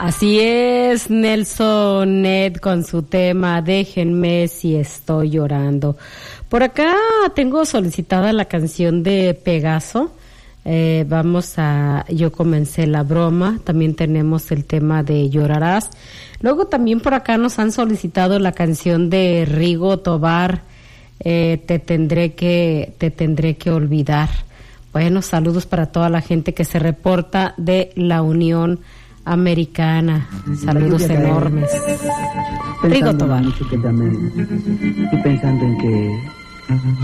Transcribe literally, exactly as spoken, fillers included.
Así es, Nelson Ned con su tema Déjenme si estoy llorando. Por acá tengo solicitada la canción de Pegaso. Eh, vamos a, yo comencé la broma, también tenemos el tema de Llorarás. Luego también por acá nos han solicitado la canción de Rigo Tobar, eh, te tendré que, te tendré que olvidar. Bueno, saludos para toda la gente que se reporta de la Unión Americana. Saludos enormes. Rigo Tobar. Estoy pensando en que